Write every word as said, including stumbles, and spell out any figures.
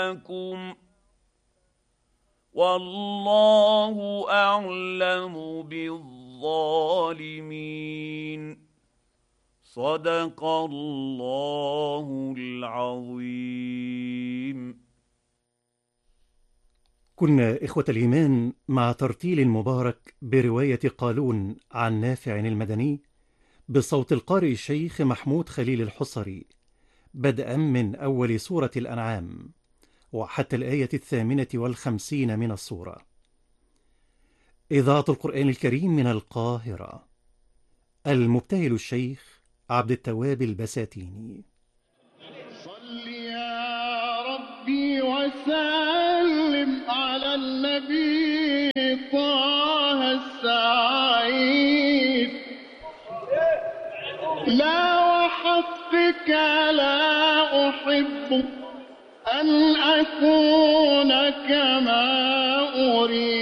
لكم والله أعلم بالظالمين. صدق الله العظيم. كنا إخوة الإيمان مع ترتيل مبارك برواية قالون عن نافع المدني بصوت القارئ الشيخ محمود خليل الحصري، بدءا من أول سورة الأنعام وحتى الآية الثامنة والخمسين من السورة. إذاعة القرآن الكريم من القاهرة. المبتهل الشيخ عبد التواب البساتيني. صل يا ربي وسلم على النبي طه السعيد. لا وحسبك لا أحب أن أكون كما أريد.